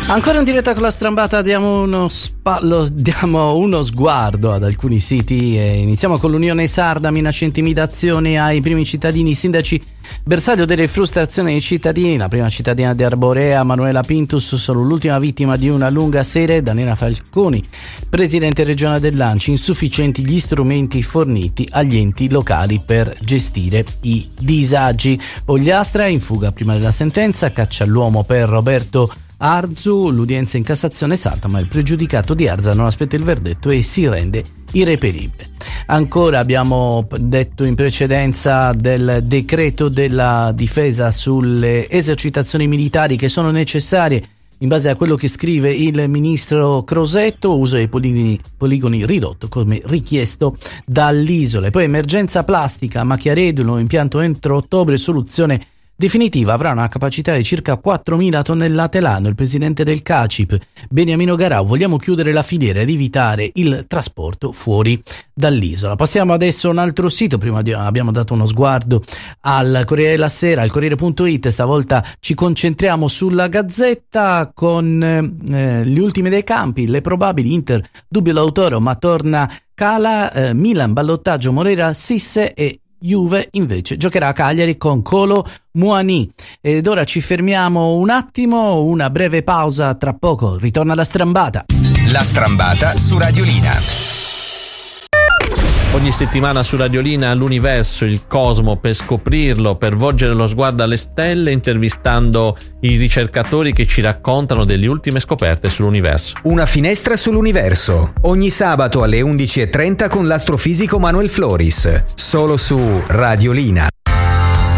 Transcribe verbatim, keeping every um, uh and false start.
Ancora in diretta con la Strambata, diamo uno, spallo, diamo uno sguardo ad alcuni siti e iniziamo con l'Unione Sarda, minacce e intimidazioni ai primi cittadini, sindaci bersaglio delle frustrazioni dei cittadini. La prima cittadina di Arborea, Manuela Pintus, solo l'ultima vittima di una lunga serie. Daniela Falconi, presidente regionale dell'Anci, insufficienti gli strumenti forniti agli enti locali per gestire i disagi. Ogliastra in fuga prima della sentenza, caccia all'uomo per Roberto Arzu, l'udienza in Cassazione salta, ma il pregiudicato di Arza non aspetta il verdetto e si rende irreperibile. Ancora abbiamo detto in precedenza del decreto della difesa sulle esercitazioni militari che sono necessarie in base a quello che scrive il ministro Crosetto, uso dei poligoni, poligoni ridotto come richiesto dall'Isola. E poi emergenza plastica, Macchiaredolo, impianto entro ottobre, soluzione definitiva, avrà una capacità di circa quattromila tonnellate l'anno. Il presidente del CACIP, Beniamino Garau: vogliamo chiudere la filiera ed evitare il trasporto fuori dall'isola. Passiamo adesso a un altro sito. Prima di, abbiamo dato uno sguardo al Corriere della Sera, al Corriere punto it. Stavolta ci concentriamo sulla Gazzetta con eh, gli ultimi dei campi, le probabili. Inter dubbio l'autore ma torna Cala, eh, Milan ballottaggio Morera Sisse e Juve invece giocherà a Cagliari con Colo Muani. Ed ora ci fermiamo un attimo, una breve pausa, tra poco ritorna la Strambata. La Strambata su Radiolina. Ogni settimana su Radiolina l'universo, il cosmo, per scoprirlo, per volgere lo sguardo alle stelle, intervistando i ricercatori che ci raccontano delle ultime scoperte sull'universo. Una finestra sull'universo, ogni sabato alle undici e trenta con l'astrofisico Manuel Floris, solo su Radiolina.